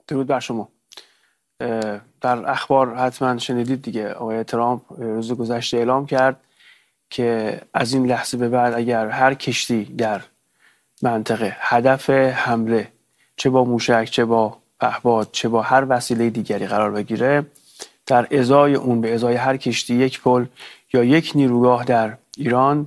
درود بر شما. در اخبار حتما شنیدید دیگه، آقای ترامپ روز گذشته اعلام کرد که از این لحظه به بعد اگر هر کشتی در منطقه هدف حمله، چه با موشک، چه با پهپاد، چه با هر وسیله دیگری قرار بگیره، در ازای اون به ازای هر کشتی یک پل یا یک نیروگاه در ایران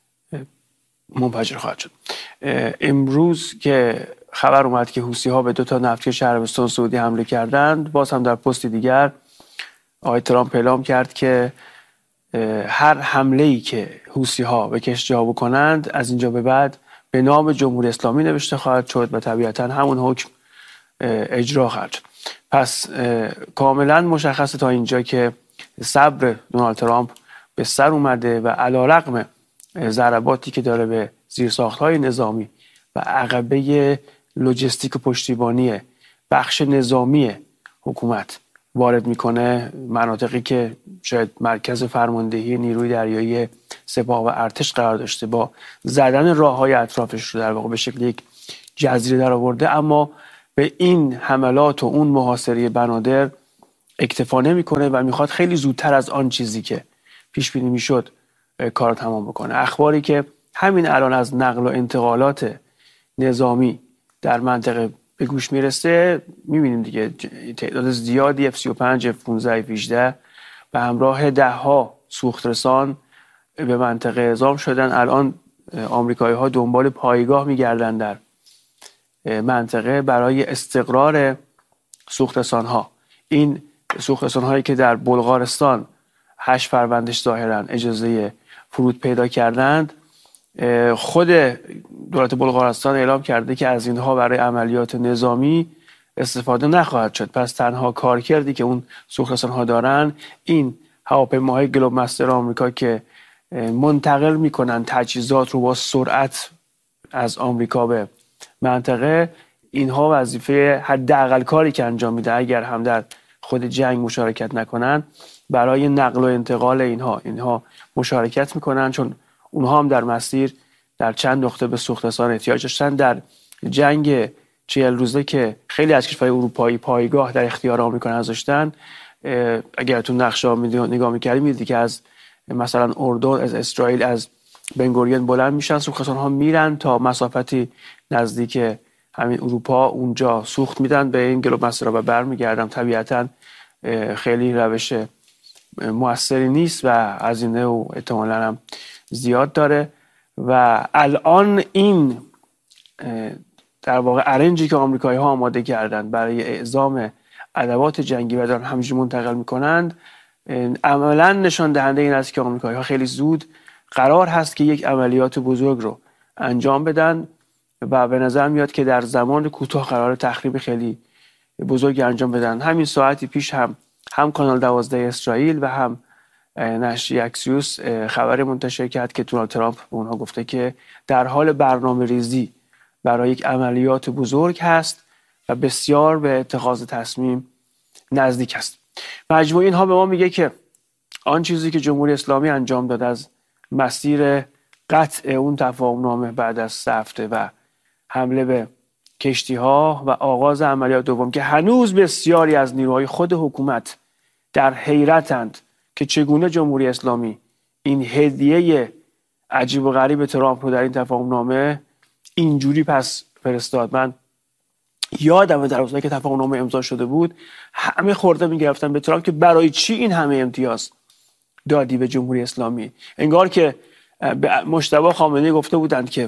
منفجر خواهد شد. امروز که خبر اومد که حوثی‌ها به 2 نفتکش عربستان سعودی حمله کردند، باز هم در پستی دیگر آقای ترامپ اعلام کرد که هر حمله‌ای که حوثی‌ها به کشتی‌ها بکنند از اینجا به بعد به نام جمهوری اسلامی نوشته خواهد شد و طبیعتاً همون حکم اجرا خواهد شد. پس کاملا مشخصه تا اینجا که صبر دونالد ترامپ به سر اومده و علیرغم ضرباتی که داره به زیرساخت‌های نظامی و عقبه لوجستیک و پشتیبانی بخش نظامی حکومت وارد میکنه، مناطقی که شاید مرکز فرماندهی نیروی دریایی سپاه و ارتش قرار داشته با زدن راههای اطرافش رو در واقع به شکل یک جزیره در آورده، اما به این حملات و اون محاصره بنادر اکتفا نمیکنه و میخواد خیلی زودتر از آن چیزی که پیش بینی میشد کار تمام بکنه. اخباری که همین الان از نقل و انتقالات نظامی در منطقه به گوش میرسه، میبینیم دیگه تعداد زیادی F-35 F-15 F-18 به همراه دهها سوخترسان به منطقه اعزام شدن. الان آمریکایی ها دنبال پایگاه میگردن در منطقه برای استقرار سوخترسان ها. این سوخترسان هایی که در بلغارستان 8 فروردش ظاهرا اجازه فرود پیدا کردند، خود دولت بلغارستان اعلام کرده که از اینها برای عملیات نظامی استفاده نخواهد شد. پس تنها کارکردی که اون سوخترسان ها دارن این هواپیماهای گلوب مستر آمریکا که منتقل میکنن تجهیزات رو با سرعت از آمریکا به منطقه. اینها وظیفه حداقل کاری که انجام میده اگر هم در خود جنگ مشارکت نکنن برای نقل و انتقال اینها مشارکت میکنن، چون اونها هم در مسیر در چند نقطه به سوخترسان احتیاج داشتن. در جنگ 40 روزه که خیلی از کشورهای اروپایی پایگاه در اختیار آمریکا نذاشتن، اگر تو نقشه نگاه میکردیم میدید که از مثلا اردن، از اسرائیل، از بنگوریون بلند میشن، سوخترسان ها میرن تا مسافتی نزدیک همین اروپا، اونجا سوخت میدن به این گلوب مسترها و برمیگردن. طبیعتا خیلی روش موثری نیست و هزینه و احتمالاً هم زیاد داره. و الان این در واقع ارنجی که آمریکایی ها آماده کردند برای اعزام ادوات جنگی و دارن همینجوری منتقل میکنند، عملا نشان دهنده این است که آمریکایی ها خیلی زود قرار هست که یک عملیات بزرگ رو انجام بدن و به نظر میاد که در زمان کوتاه قرار تخریب خیلی بزرگی انجام بدن. همین ساعتی پیش هم کانال 12 اسرائیل و هم نشریه اکسیوس خبری منتشر کرد که دونالد ترامپ به اونها گفته که در حال برنامه ریزی برای یک عملیات بزرگ هست و بسیار به اتخاذ تصمیم نزدیک است. مجموع اینها به ما میگه که آن چیزی که جمهوری اسلامی انجام داد از مسیر قطع اون تفاهم نامه بعد از 3 هفته و حمله به کشتی ها و آغاز عملیات دوم که هنوز بسیاری از نیروهای خود حکومت در حیرتند که چگونه جمهوری اسلامی این هدیه عجیب و غریب ترامپ رو در این تفاهم نامه اینجوری پس فرستاد. من یادمه در روزایی که تفاهم نامه امضا شده بود همه خورده میگرفتن به ترامپ که برای چی این همه امتیاز دادی به جمهوری اسلامی. انگار که مجتبی خامنه‌ای گفته بودند که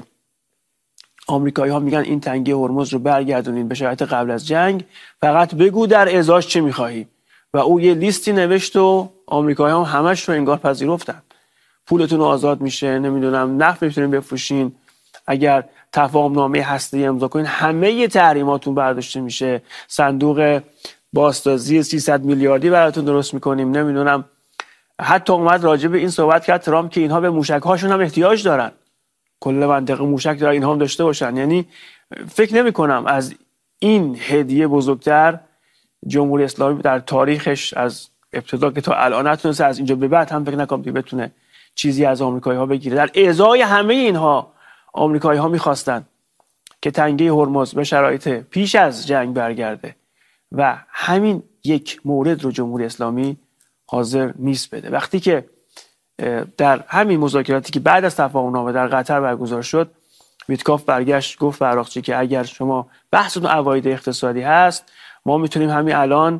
آمریکایی ها میگن این تنگه هرمز رو برگردونین به شرایط قبل از جنگ، فقط بگو در ازاش چه میخواهی. و او یه لیستی نوشت و آمریکایی ها همش رو انگار پذیرفتن. پولتون آزاد میشه، نمیدونم نفت میتونین بفروشین، اگر تفاهم نامه هسته‌ای امضا کنین همه تحریماتون برداشته میشه، صندوق بازسازی 300 میلیاردی براتون درست میکنیم، نمیدونم. حتی اومد راجع به این صحبت کرد ترامپ که اینها به موشک‌هاشون هم احتیاج دارن، کل منطقه موشک داره، اینها هم داشته باشن. یعنی فکر نمی کنم از این هدیه بزرگتر جمهوری اسلامی در تاریخش از ابتدا که تا الان نتونسته، از اینجا به بعد هم فکر نکنم دیگه بتونه چیزی از آمریکایی ها بگیره. در ازای همه اینها آمریکایی ها میخواستن که تنگه هرمز به شرایط پیش از جنگ برگرده و همین یک مورد رو جمهوری اسلامی حاضر نیست بده. وقتی که در همین مذاکراتی که بعد از تفاهم‌نامه در قطر برگزار شد، ویتکاف برگشت گفت به عراقچی که اگر شما بحثتون عواید اقتصادی هست، ما میتونیم همین الان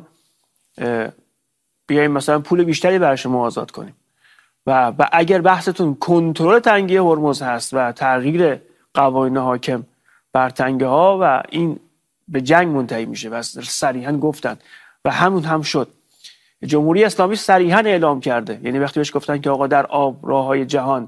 بیایم مثلا پول بیشتری برای شما آزاد کنیم و اگر بحثتون کنترل تنگه هرمز هست و تغییر قوانین حاکم بر تنگه ها و این به جنگ منتهی میشه و صریحا گفتن و همون هم شد. جمهوری اسلامی صریحا اعلام کرده، یعنی وقتی بهش گفتن که آقا در آب راههای جهان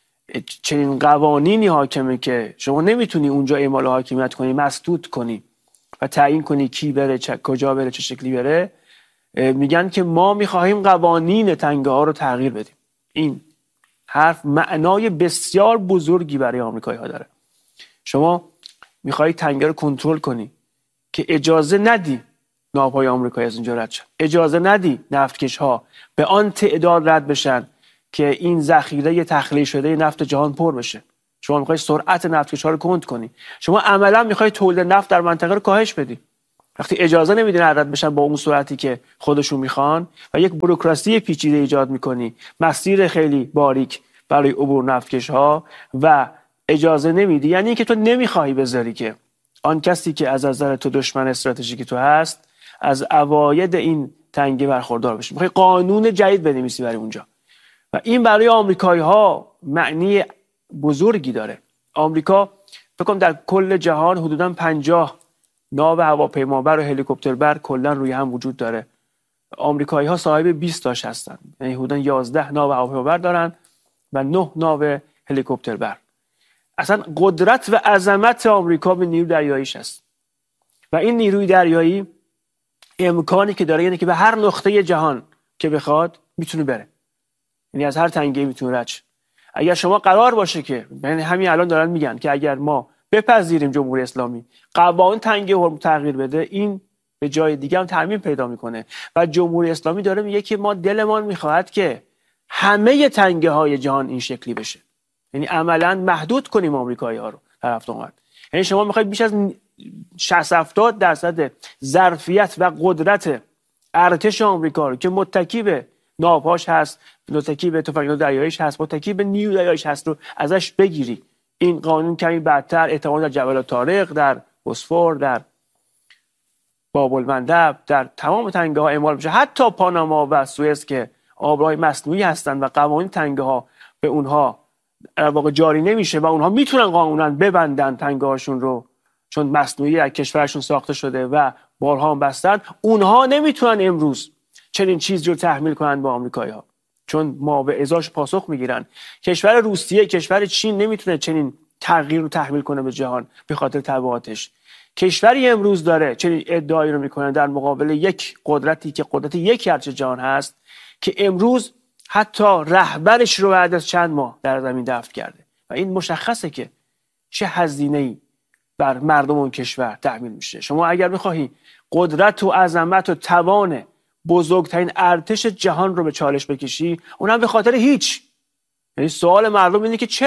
چنین قوانینی حاکمه که شما نمیتونی اونجا اعمال حاکمیت کنی، مسدود کنی و تعیین کنی کی بره، کجا بره، چه شکلی بره، میگن که ما میخواهیم قوانین تنگه ها رو تغییر بدیم. این حرف معنای بسیار بزرگی برای آمریکایی ها داره. شما میخوای تنگه رو کنترل کنی که اجازه ندی ناوهای آمریکایی از اینجا رد شن، اجازه ندی نفتکش ها به آن تعداد رد بشن که این ذخیره تخلیه شده نفت جهان پر بشه. شما میخوای سرعت نفتکش ها رو کند کنی، شما عملا میخوای تولید نفت در منطقه رو کاهش بدی. وقتی اجازه نمیدین رد بشن با اون سرعتی که خودشون میخوان و یک بوروکراسی پیچیده ایجاد میکنی، مسیر خیلی باریک برای عبور نفتکش ها و اجازه نمیدی، یعنی که تو نمیخوای بذاری که آن کسی که از نظر تو دشمن استراتژیکی تو هست از عواید این تنگه برخوردار بشه. میخوای قانون جدید بنویسی برای اونجا و این برای آمریکایی ها معنی بزرگی داره. آمریکا فکر کنم در کل جهان حدوداً 50 ناو هواپیمابر و هلیکوپتربر کلا روی هم وجود داره. آمریکایی ها صاحب 20 تاش هستن، یعنی حدوداً 11 ناو هواپیمابر دارن و 9 ناو هلیکوپتربر. اصلا قدرت و عظمت آمریکا به نیروی دریاییش هست و این نیروی دریایی امکانی که داره یعنی که به هر نقطه جهان که بخواد میتونه بره، یعنی از هر تنگه‌ای میتونه رد شه. اگر شما قرار باشه که یعنی همین الان دارن میگن که اگر ما بپذیریم جمهوری اسلامی قوانین تنگه هرمز تغییر بده، این به جای دیگه هم ترمیم پیدا میکنه و جمهوری اسلامی داره میگه که ما دلمان میخواهد که همه تنگه های جهان این شکلی بشه، یعنی عملا محدود کنیم آمریکایی ها رو طرف اومد. یعنی شما میخواید بیش از 60-70% ظرفیت و قدرت ارتش آمریکا رو که متکی به ناوهاش هست، متکی به تفنگ‌های دریاییش هست، متکی به نیروی دریاییش هست رو ازش بگیری. این قانون کمی بعدتر احتمال در جبل طارق، در بوسفور، در باب المندب، در تمام تنگه ها اعمال بشه، حتی پاناما و سوئز که آبراهای مصنوعی هستن و قوانین تنگه ها به اونها در واقع جاری نمیشه و اونها میتونن قانونا ببندن تنگه هاشون رو چون مصنوعی از کشورشون ساخته شده و بارها هم بستن. اونها نمیتونن امروز چنین چیزی رو تحمیل کنن به آمریکایی ها چون ما به ازاش پاسخ میگیرن. کشور روسیه، کشور چین نمیتونه چنین تغییر رو تحمیل کنه به جهان به خاطر تبعاتش. کشوری امروز داره چنین ادعایی رو میکنه در مقابل یک قدرتی که قدرت یک ارتش جهان هست که امروز حتی رهبرش رو بعد از چند ماه در زمین دفن کرده و این مشخصه که چه هزینه‌ای بر مردم اون کشور تحمیل میشه. شما اگر میخواهی قدرت و عظمت و توان بزرگترین ارتش جهان رو به چالش بکشی، اونم به خاطر هیچ، یعنی سوال مردم اینه که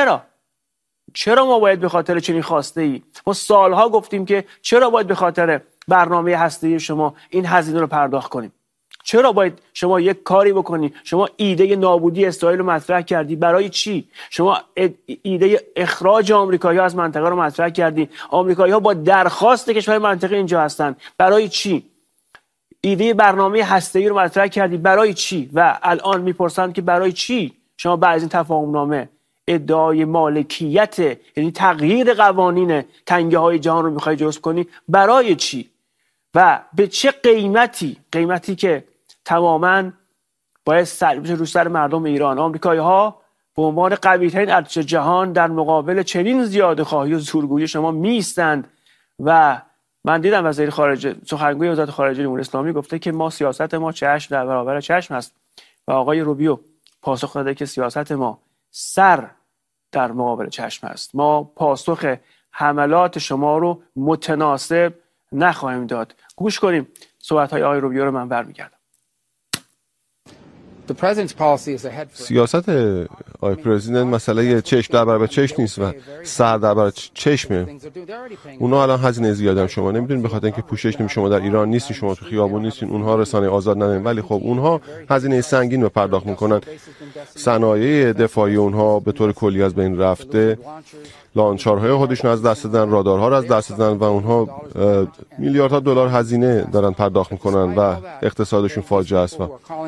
چرا ما باید به خاطر چنین خواسته ای؟ ما سالها گفتیم که چرا باید به خاطر برنامه هسته‌ای شما این هزینه رو پرداخت کنیم؟ چرا باید شما یک کاری بکنی؟ شما ایده نابودی اسرائیل رو مطرح کردی، برای چی؟ شما ایده اخراج آمریکایی‌ها از منطقه رو مطرح کردی، آمریکایی‌ها با درخواست کشور منطقه اینجا هستن، برای چی؟ ایده برنامه هسته‌ای رو مطرح کردی، برای چی؟ و الان میپرسن که برای چی شما بعد از این تفاهم‌نامه ادعای مالکیت، یعنی تغییر قوانین تنگه های جهان رو میخوای جزء کنی، برای چی و به چه قیمتی که تماما باید سلب بشه رو سر مردم ایران. آمریکایی ها به عنوان قوی ترین ارتش جهان در مقابل چنین زیاده خواهی و زورگویی شما میستند و من دیدم وزیر خارجه سخنگوی وزارت خارجه جمهوری اسلامی گفته که ما سیاست ما چشم در برابر چشم هست و آقای روبیو پاسخ داده که سیاست ما سر در مقابل چشم است. ما پاسخ حملات شما رو متناسب نخواهیم داد. گوش کنیم صحبت‌های آقای روبیو رو من برمیگردم. سیاست آقای پرزیدنت مسئله چشم در برابر چشم نیست و سر در برابر چشمه. اونا الان هزینه زیادی هم شما نمیدونید، به خاطر اینکه پوشش شما در ایران نیستین، شما تو خیابون نیستین، اونها رسانه آزاد ندارن، ولی خب اونها هزینه سنگین رو پرداخت میکنن. صنایع دفاعی اونها به طور کلی از بین رفته، لانچارهای خودشون از دست دادن، رادارها رو از دست دادن و اونها میلیاردها دلار هزینه دارن پرداخت میکنن و اقتصادشون فاجعه است.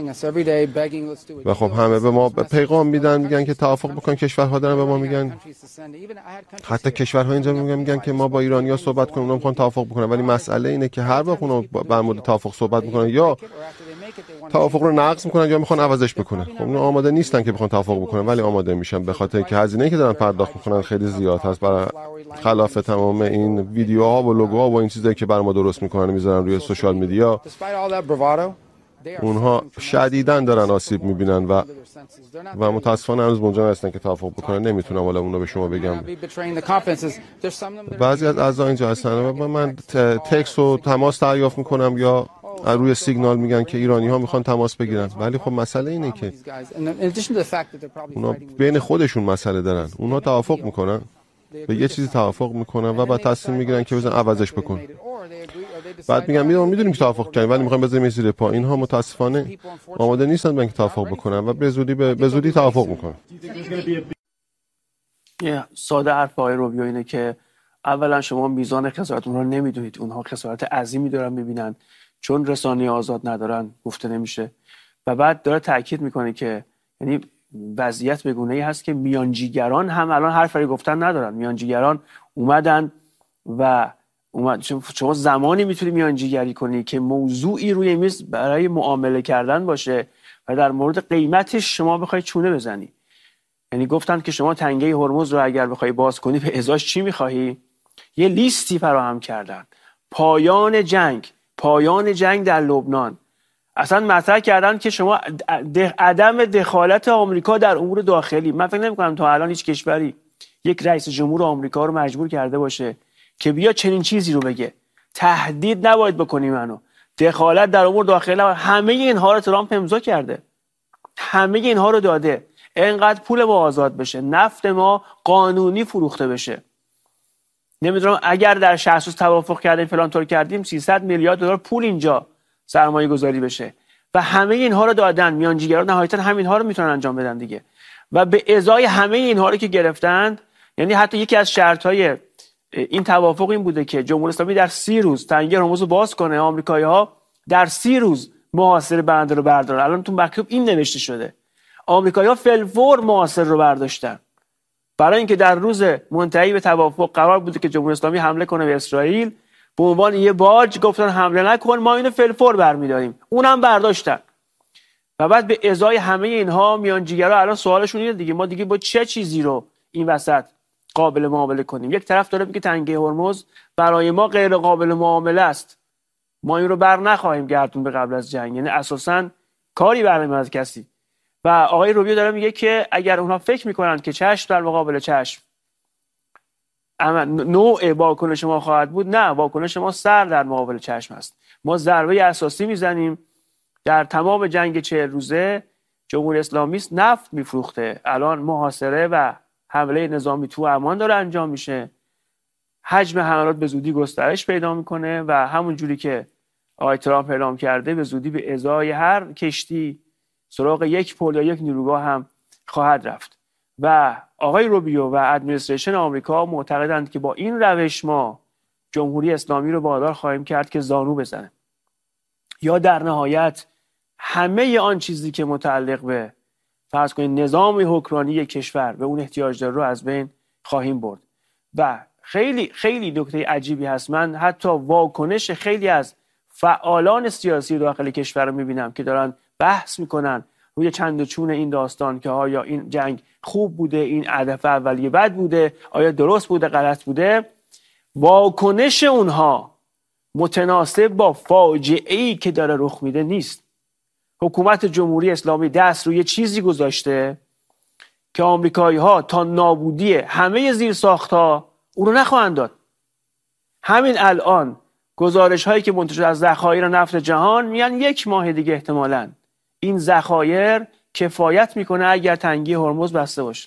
و خب همه به ما پیغام میدن، میگن که توافق بکن. کشورها دارن به ما میگن، حتی کشورها اینجا میگن که ما با ایرانی‌ها صحبت کنیم، اونا میخوان توافق بکنن. ولی مسئله اینه که هر وقت اونا در مورد توافق صحبت میکنن یا توافق رو نقض میکنن یا میخوان عوضش بکنن. خب اونا آماده نیستن که بخوان توافق بکنن، ولی آماده میشن به خاطر اینکه هزینه‌ای که دارن پرداخت میکنن خیلی زیاد هست، برای خلاف تمام این ویدیوها و لوگوها و این چیزایی که برای ما درست میکنن میذارن روی سوشال میدیا. اونها شدیداً دارن آسیب میبینن و متاسفانه هنوز اونجا هستن که توافق بکنن. نمیتونم حالا اونو به شما بگم. بعضی از اعضا اینجا هستن و من تکس و تماس دریافت میکنم یا روی سیگنال میگن که ایرانی ها میخوان تماس بگیرن، ولی خب مسئله اینه که اونا بین خودشون مسئله دارن. اونها توافق میکنن، به یه چیزی توافق میکنن و بعد تصمیم میگیرن که بزن عوضش بکن. بعد میگن میدونیم که توافق کردیم ولی میخوایم بذاریم زیر پا. اینها متاسفانه آماده نیستن به اینکه توافق بکنن و به زودی توافق میکنن. یه ساده حرف آقای روبیو اینه که اولا شما میزان خسارت اونها نمیدونید. اونها خسارت عظیمی دارن میبینن چون رسانه آزاد ندارن، گفته نمیشه. و بعد داره تاکید میکنه که یعنی وضعیت به گونه‌ای هست که میانجیگران هم الان حرفی گفتن ندارن. میانجیگران اومدن و شما زمانی میتونی میانجیگری کنی که موضوعی روی میز برای معامله کردن باشه و در مورد قیمتش شما بخوای چونه بزنی. یعنی گفتن که شما تنگه هرمز رو اگر بخوای باز کنی به ازاش چی میخواهی؟ یه لیستی فراهم کردن. پایان جنگ در لبنان. اصلا مطرح کردن که شما عدم دخالت آمریکا در امور داخلی. من فکر نمی‌کنم تا الان هیچ کشوری یک رئیس جمهور آمریکا رو مجبور کرده باشه که بیا چنین چیزی رو بگه. تهدید نباید بکنی منو. دخالت در امور داخلی. همه اینها رو ترامپ امضا کرده. همه اینها رو داده. اینقدر پول ما آزاد بشه، نفت ما قانونی فروخته بشه. نمیدونم اگر در 60 روز توافق کردیم فلان طور کردیم 300 میلیارد دلار پول اینجا سرمایه گذاری بشه و همه اینها رو دادن. میانجیگران نهایتا همینها رو میتونن انجام بدن دیگه. و به ازای همه اینها رو که گرفتند، یعنی حتی یکی از شرط‌های این توافق این بوده که جمهوری اسلامی در 30 روز تنگه هرمز رو باز کنه، آمریکایی‌ها در 30 روز محاصره بنده رو بردارن. الان تو مکتوب این نوشته شده. آمریکایی‌ها فلفور محاصره رو برداشتن برای اینکه در روز منتهی به توافق قرار بوده که جمهوری اسلامی حمله کنه به اسرائیل، به عنوان یه باج گفتن حمله نکن، ما اینو فلفور برمی‌داریم. اونم برداشتن. و بعد به ازای همه اینها میانجیگرا الان سوالشون اینه دیگه، ما دیگه با چه چیزی رو این وسط قابل معامله کنیم؟ یک طرف داره میگه تنگه هرمز برای ما غیر قابل معامله است، ما این رو بر نخواهیم گردون به قبل از جنگ. یعنی اساساً کاری برنمیاد از کسی. و آقای روبیو داره میگه که اگر اونها فکر میکنن که چشم در مقابل چشم نوع واکنش ما خواهد بود، نه، واکنش ما سر در مقابل چشم است. ما ضربه اساسی میزنیم. در تمام جنگ 40 روزه جمهوری اسلامی نفت میفروخته، الان محاصره و حمله نظامی تو امان داره انجام میشه. حجم حملات به زودی گسترش پیدا میکنه و همون جوری که آقای ترامپ اعلام کرده به زودی به ازای هر کشتی سراغ یک پل یا یک نیروگاه هم خواهد رفت. و آقای روبیو و ادمنستریشن آمریکا معتقدند که با این روش ما جمهوری اسلامی رو وادار خواهیم کرد که زانو بزنه، یا در نهایت همه آن چیزی که متعلق به فرض کنید نظام حکمرانی کشور به اون احتیاج داره رو از بین خواهیم برد. و خیلی خیلی نکته عجیبی هست، من حتی واکنش خیلی از فعالان سیاسی داخل کشور رو میبینم که دارن بحث میکنن روی چند و چون این داستان که آیا این جنگ خوب بوده، این هدف اولیه بد بوده، آیا درست بوده، غلط بوده. واکنش اونها متناسب با فاجعه‌ای که داره رخ میده نیست. حکومت جمهوری اسلامی دست روی چیزی گذاشته که آمریکایی‌ها تا نابودی همه زیرساخت‌ها اون رو نخواهند داد. همین الان گزارش هایی که منتشر از ذخایر نفت جهان میگن 1 ماه دیگه احتمالاً این ذخایر کفایت میکنه اگر تنگی هرمز بسته باشه.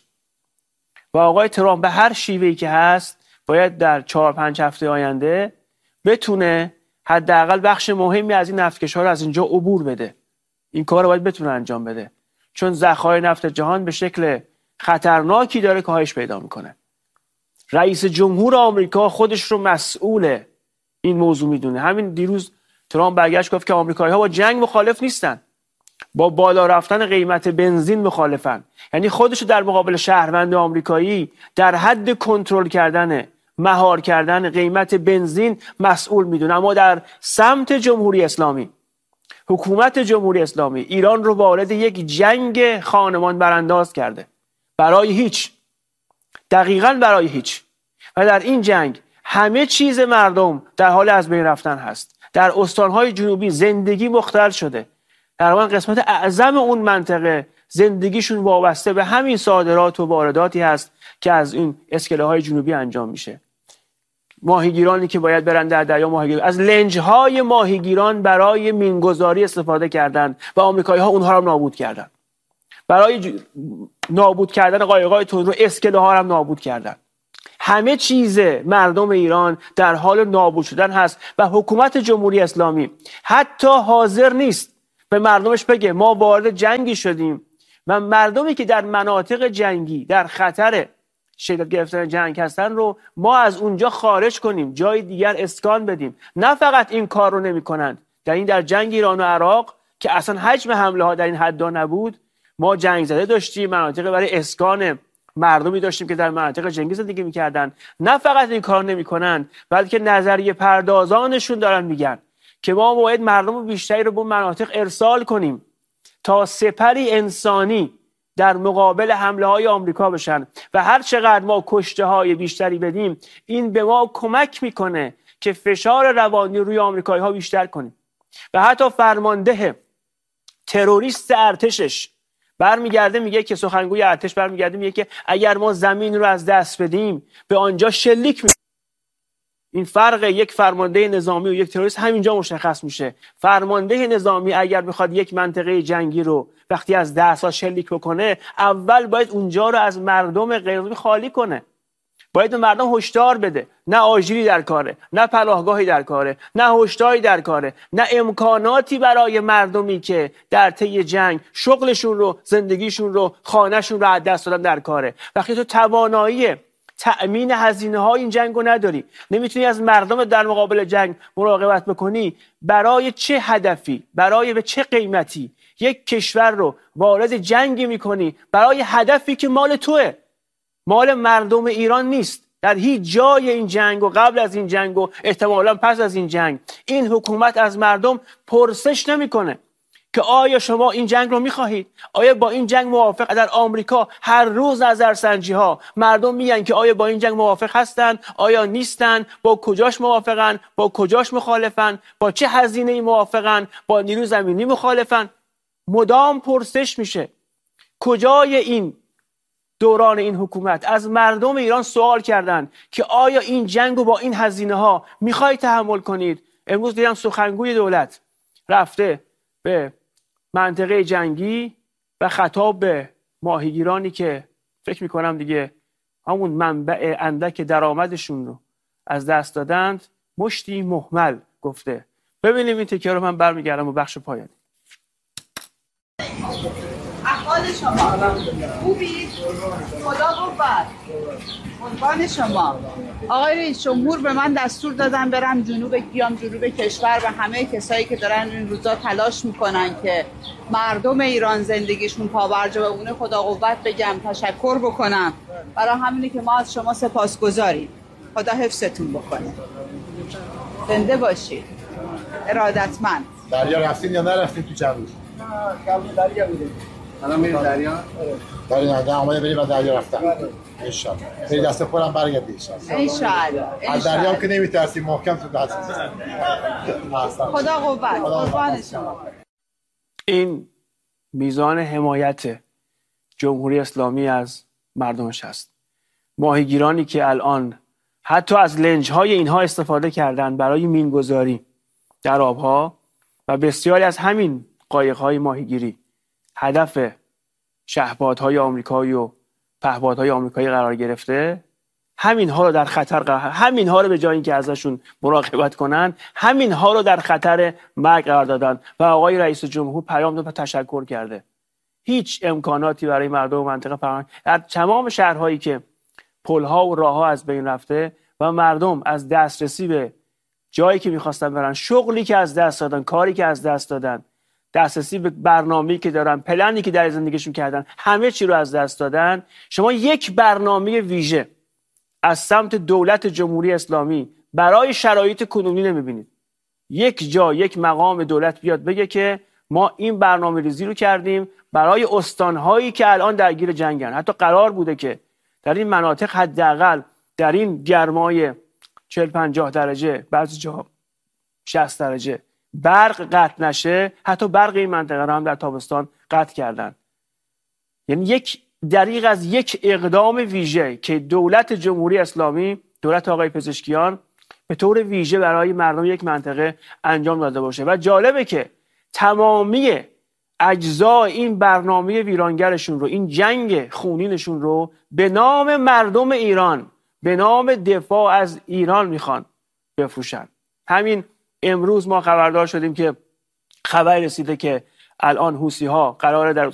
و آقای ترامپ به هر شیوهی که هست باید در 4-5 هفته آینده بتونه حداقل بخش مهمی از این نفتکش‌ها رو از اینجا عبور بده. این کار رو باید بتونه انجام بده، چون ذخایر نفت جهان به شکل خطرناکی داره کاهش پیدا میکنه. رئیس جمهور آمریکا خودش رو مسئول این موضوع میدونه. همین دیروز ترامپ برگشت گفت که آمریکایی‌ها با جنگ مخالف نیستن، با بالا رفتن قیمت بنزین مخالفن. یعنی خودش رو در مقابل شهروند آمریکایی در حد کنترل کردن، مهار کردن قیمت بنزین مسئول میدونه. اما در سمت جمهوری اسلامی، حکومت جمهوری اسلامی ایران رو وارد یک جنگ خانمان برانداز کرده برای هیچ، دقیقاً برای هیچ. و در این جنگ همه چیز مردم در حال از بین رفتن هست. در استانهای جنوبی زندگی مختل شده. در واقع قسمت اعظم اون منطقه زندگیشون وابسته به همین صادرات و وارداتی هست که از این اسکله های جنوبی انجام میشه. ماهیگیرانی که باید برن در دریا ماهیگیری، از لنج‌های ماهیگیران برای مینگذاری استفاده کردن و آمریکایی‌ها اونها رو نابود کردن. برای نابود کردن قایق‌های تندرو اسکله ها هم نابود کردن. همه چیز مردم ایران در حال نابود شدن هست و حکومت جمهوری اسلامی حتی حاضر نیست به مردمش بگه ما وارد جنگی شدیم و مردمی که در مناطق جنگی در خطر شدت گرفتن جنگ هستن رو ما از اونجا خارج کنیم، جای دیگر اسکان بدیم. نه فقط این کار رو نمی کنند. در جنگ ایران و عراق که اصلا حجم حمله ها در این حدا نبود، ما جنگ زده داشتیم، مناطق برای اسکان مردمی داشتیم که در مناطق جنگی زندگی میکردن. نه فقط این کار نمیکنن، بلکه نظریه پردازانشون دارن میگن که ما باید مردم بیشتری رو به مناطق ارسال کنیم تا سپری انسانی در مقابل حمله های آمریکا بشن و هر چقدر ما کشته های بیشتری بدیم این به ما کمک میکنه که فشار روانی روی آمریکایی ها بیشتر کنیم. و حتی فرمانده تروریست ارتشش برمیگرده میگه که سخنگوی ارتش برمیگرده میگه که اگر ما زمین رو از دست بدیم به آنجا شلیک میکنیم. این فرق یک فرمانده نظامی و یک تروریست همینجا مشخص میشه. فرمانده نظامی اگر بخواد یک منطقه جنگی رو وقتی از دست ها شلیک بکنه، اول باید اونجا رو از مردم غیر خالی کنه. باید به مردم هشدار بده. نه آژیری در کاره، نه پناهگاهی در کاره، نه هشداری در کاره، نه امکاناتی برای مردمی که در طی جنگ شغلشون رو، زندگیشون رو، خانهشون رو از دست دادن در کاره. وقتی تو توانایی تأمین هزینه های این جنگ رو نداری، نمیتونی از مردم در مقابل جنگ مراقبت بکنی، برای چه هدفی، برای به چه قیمتی یک کشور رو وارد جنگی میکنی برای هدفی که مال توه، مال مردم ایران نیست. در هیچ جای این جنگ و قبل از این جنگ و احتمالاً پس از این جنگ این حکومت از مردم پرسش نمیکنه که آیا شما این جنگ رو میخواهید؟ آیا با این جنگ موافق؟ در آمریکا هر روز نظرسنجی ها مردم میگن که آیا با این جنگ موافق هستن؟ آیا نیستن؟ با کجاش موافقن؟ با کجاش مخالفن؟ با چه هزینه‌ای موافقن؟ با نیروی زمینی مخالفن؟ مدام پرسش میشه. کجای این دوران این حکومت از مردم ایران سوال کردن که آیا این جنگ رو با این هزینه ها میخواید تحمل کنید؟ امروز دیدم سخنگوی دولت رفته به منطقه جنگی و خطاب به ماهیگیرانی که فکر میکنم دیگه همون منبع اندک درآمدشون رو از دست دادند، مشتی مهمل گفته. ببینیم این تکیه رو. من برمیگردم و بخش پایانی. احوال شما خوبید؟ خدا قوت. قربان شما. آقای رئیس جمهور به من دستور دادن برم بیام جنوب کشور و همه کسایی که دارن این روزا تلاش میکنن که مردم ایران زندگیشون پابرجا بمونه خدا قوت بگم، تشکر بکنم. برای همینه که ما از شما سپاسگزاریم. خدا حفظتون بکنه. زنده باشید. ارادتمند. دریا رفتین یا نرفتین تو چند روز؟ نه، دریا بودیم. الان میریم دریا؟ دریا آماده بریم و دریا رفتن. انشالله. بری دست خودم برگردی انشالله. از دریا هم که نمیترسیم، محکم تو دست. خدا قوت. قربان شما. این میزان حمایت جمهوری اسلامی از مردمش هست. ماهیگیرانی که الان حتی از لنج‌های اینها استفاده کردن برای مینگذاری در آبها و بسیاری از همین قایق‌های ماهیگیری هدف شهپادهای آمریکایی و پهپادهای آمریکایی قرار گرفته، همینها رو در خطر همینها رو به جای اینکه ازشون مراقبت کنن، همینها رو در خطر مرگ قرار دادن و آقای رئیس جمهور پیام داد و تشکر کرده. هیچ امکاناتی برای مردم منطقه فراهم در تمام شهرهایی که پلها و راهها از بین رفته و مردم از دسترسی به جایی که می‌خواستن برن، شغلی که از دست دادن، کاری که از دست دادن، دسترسی به برنامه‌ای که دارن، پلنی که در زندگیشون کردن، همه چی رو از دست دادن. شما یک برنامه ویژه از سمت دولت جمهوری اسلامی برای شرایط کنونی نمی‌بینید. یک جا یک مقام دولت بیاد بگه که ما این برنامه‌ریزی رو کردیم برای استان‌هایی که الان درگیر جنگن. حتی قرار بوده که در این مناطق حداقل در این گرمای 40-50 درجه، بعضی جا 60 درجه برق قطع نشه. حتی برق این منطقه رو هم در تابستان قطع کردن. یعنی یک دریغ از یک اقدام ویژه که دولت جمهوری اسلامی، دولت آقای پزشکیان به طور ویژه برای مردم یک منطقه انجام داده باشه. و جالبه که تمامی اجزای این برنامه ویرانگرشون رو، این جنگ خونینشون رو به نام مردم ایران، به نام دفاع از ایران میخوان بفروشن. همین امروز ما خبردار شدیم که خبر رسیده که الان حوثی‌ها قراره در